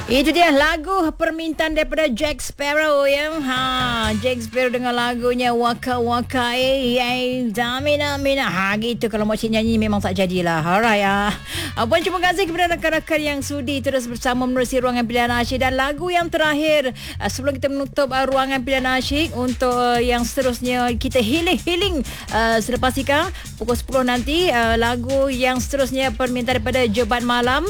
Itu dia lagu permintaan daripada Jack Sparrow ya. Jack Sparrow dengan lagunya Waka Waka Damina Mina. Gitu kalau makcik nyanyi memang tak jadilah. Alright ya. Puan terima kasih kepada rakan-rakan yang sudi terus bersama menerusi Ruangan Pilihan Asyik. Dan lagu yang terakhir sebelum kita menutup Ruangan Pilihan Asyik, untuk yang seterusnya kita healing selepas Ika pukul 10 nanti. Lagu yang seterusnya permintaan daripada Jebat Malam.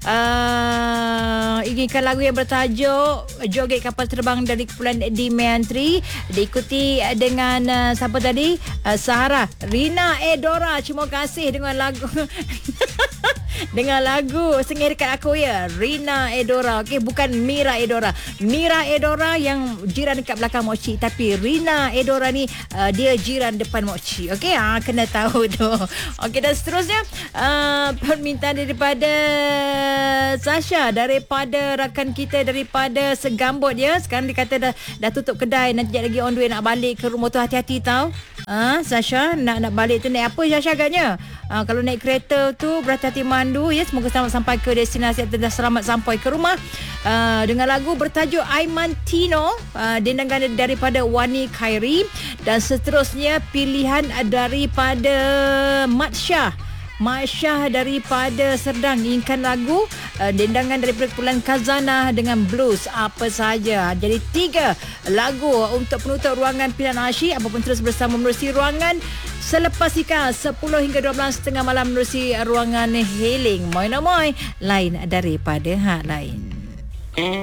Inginkan lagu yang bertajuk Joget Kapal Terbang dari kumpulan Dimantri, diikuti dengan siapa tadi, Sahara Rina Edora. Terima kasih dengan lagu dengan lagu Sengih Dekat Aku ya, Rina Edora. Okey, bukan Mira Edora. Mira Edora yang jiran dekat belakang Mochi, tapi Rina Edora ni dia jiran depan Mochi. Okey, kena tahu tu. Okey, dan seterusnya permintaan daripada Sasha, daripada rakan kita daripada Segambut ya. Sekarang dia kata dah tutup kedai, nanti lagi on the way nak balik ke rumah tu. Hati-hati tau. Sasha nak balik tu naik apa Sasha agaknya? Kalau naik kereta tu berhati-hati mandu ya. Semoga selamat sampai ke destinasi atau dah selamat sampai ke rumah. Dengan lagu bertajuk Aiman Tino, dendangan daripada Wani Khairi. Dan seterusnya pilihan daripada Mat Syah daripada Serdang, inginkan lagu dendangan daripada kumpulan Kazana dengan blues apa saja. Jadi 3 lagu untuk penutup Ruangan Pilihan Asyik. Apapun terus bersama menerusi ruangan selepas Ika 10 hingga 12.30 malam menerusi Ruangan Healing. Moi lain daripada hak lain.